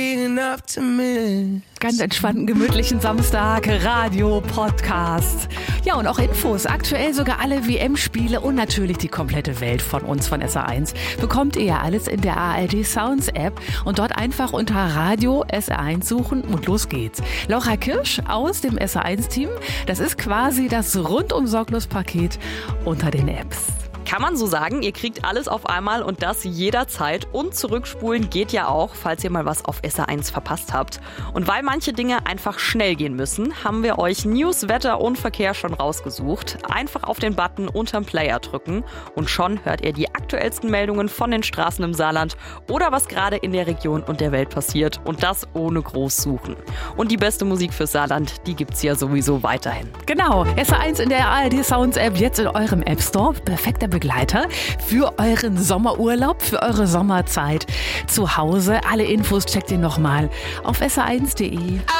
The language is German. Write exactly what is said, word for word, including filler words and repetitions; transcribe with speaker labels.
Speaker 1: Ganz entspannten, gemütlichen Samstag, Radio, Podcast. Ja, und auch Infos. Aktuell sogar alle W M-Spiele und natürlich die komplette Welt von uns, von S R eins. Bekommt ihr ja alles in der A R D Sounds App und dort einfach unter Radio S R eins suchen und los geht's. Laura Kirsch aus dem S R eins Team. Das ist quasi das rundum sorglos Paket unter den Apps.
Speaker 2: Kann man so sagen, ihr kriegt alles auf einmal und das jederzeit. Und zurückspulen geht ja auch, falls ihr mal was auf S R eins verpasst habt. Und weil manche Dinge einfach schnell gehen müssen, haben wir euch News, Wetter und Verkehr schon rausgesucht. Einfach auf den Button unterm Player drücken und schon hört ihr die aktuellsten Meldungen von den Straßen im Saarland oder was gerade in der Region und der Welt passiert. Und das ohne groß suchen. Und die beste Musik fürs Saarland, die gibt's ja sowieso weiterhin.
Speaker 1: Genau, S R eins in der A R D Sounds App, jetzt in eurem App Store. Perfekter Begleiter für euren Sommerurlaub, für eure Sommerzeit zu Hause. Alle Infos checkt ihr nochmal auf S R eins Punkt de.